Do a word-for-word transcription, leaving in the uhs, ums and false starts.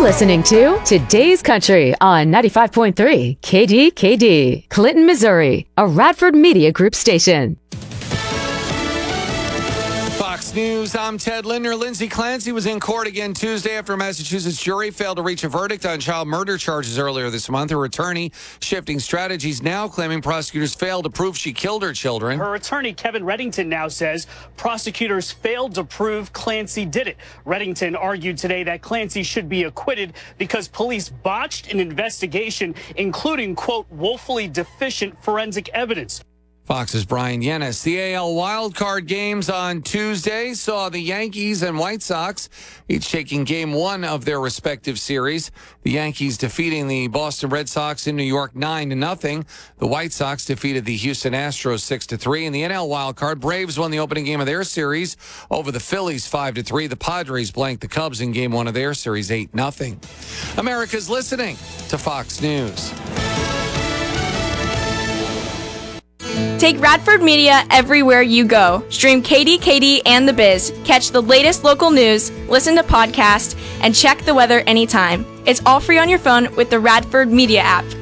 listening to Today's Country on ninety-five point three K D K D, Clinton, Missouri, a Radford Media Group station. Fox News, I'm Ted Linder. Lindsay Clancy was in court again Tuesday after a Massachusetts jury failed to reach a verdict on child murder charges earlier this month. Her attorney shifting strategies now, claiming prosecutors failed to prove she killed her children. Her attorney, Kevin Reddington, now says prosecutors failed to prove Clancy did it. Reddington argued today that Clancy should be acquitted because police botched an investigation, including, quote, woefully deficient forensic evidence. Fox's Brian Yennis. The A L wildcard games on Tuesday saw the Yankees and White Sox each taking game one of their respective series. The Yankees defeating the Boston Red Sox in New York nine to nothing. The White Sox defeated the Houston Astros six to three. In the N L wildcard, Braves won the opening game of their series over the Phillies five to three. The Padres blanked the Cubs in game one of their series eight nothing. America's listening to Fox News. Take Radford Media everywhere you go. Stream K D K D and The Biz. Catch the latest local news, listen to podcasts, and check the weather anytime. It's all free on your phone with the Radford Media app.